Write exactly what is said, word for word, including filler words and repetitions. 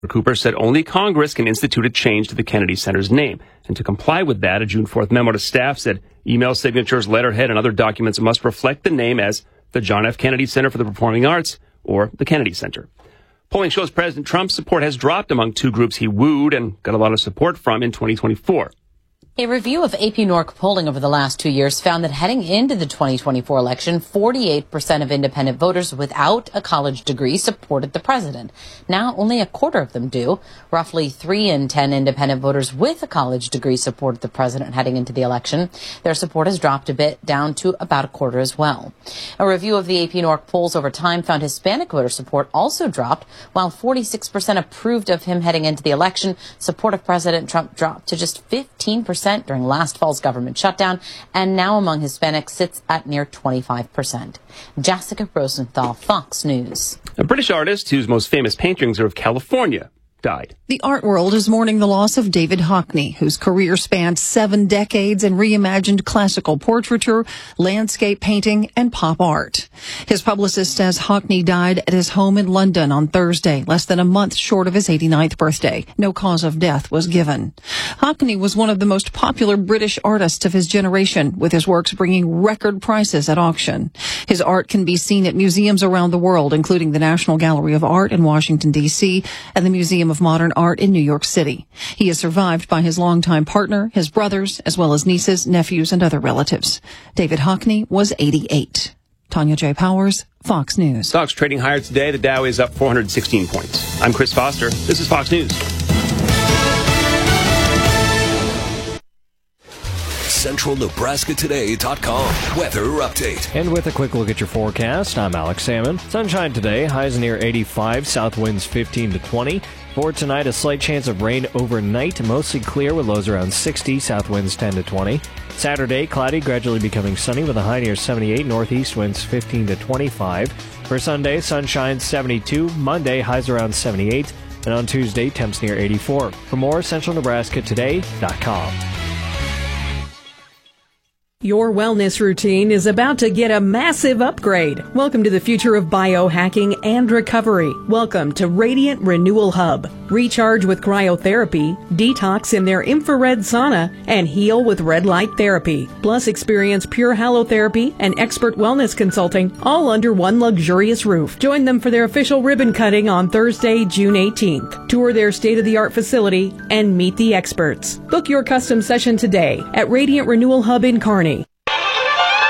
Cooper said only Congress can institute a change to the Kennedy Center's name. And to comply with that, a June fourth memo to staff said email signatures, letterhead, and other documents must reflect the name as the John F. Kennedy Center for the Performing Arts or the Kennedy Center. Polling shows President Trump's support has dropped among two groups he wooed and got a lot of support from in twenty twenty-four. A review of A P Norc polling over the last two years found that heading into the twenty twenty-four election, forty-eight percent of independent voters without a college degree supported the president. Now only a quarter of them do. Roughly three in ten independent voters with a college degree supported the president heading into the election. Their support has dropped a bit, down to about a quarter as well. A review of the A P Norc polls over time found Hispanic voter support also dropped. While forty-six percent approved of him heading into the election, support of President Trump dropped to just fifteen percent during last fall's government shutdown, and now among Hispanics sits at near twenty-five percent. Jessica Rosenthal, Fox News. A British artist whose most famous paintings are of California died. The art world is mourning the loss of David Hockney, whose career spanned seven decades and reimagined classical portraiture, landscape painting, and pop art. His publicist says Hockney died at his home in London on Thursday, less than a month short of his eighty-ninth birthday. No cause of death was given. Hockney was one of the most popular British artists of his generation, with his works bringing record prices at auction. His art can be seen at museums around the world, including the National Gallery of Art in Washington, D C, and the Museum of Modern Art in New York City. He is survived by his longtime partner, his brothers, as well as nieces, nephews, and other relatives. David Hockney was eighty-eight. Tanya J. Powers, Fox News. Stocks trading higher today. The Dow is up four hundred sixteen points. I'm Chris Foster. This is Fox News. Central Nebraska Today dot com weather update. And with a quick look at your forecast, I'm Alex Salmon. Sunshine today, highs near eighty-five, south winds fifteen to twenty. For tonight, a slight chance of rain overnight, mostly clear with lows around sixty, south winds ten to twenty. Saturday, cloudy, gradually becoming sunny with a high near seventy-eight, northeast winds fifteen to twenty-five. For Sunday, sunshine seventy-two, Monday, highs around seventy-eight, and on Tuesday, temps near eighty-four. For more, Central Nebraska Today dot com. Your wellness routine is about to get a massive upgrade. Welcome to the future of biohacking and recovery. Welcome to Radiant Renewal Hub. Recharge with cryotherapy, detox in their infrared sauna, and heal with red light therapy. Plus experience pure halotherapy and expert wellness consulting, all under one luxurious roof. Join them for their official ribbon cutting on Thursday, June eighteenth. Tour their state-of-the-art facility and meet the experts. Book your custom session today at Radiant Renewal Hub in Kearney.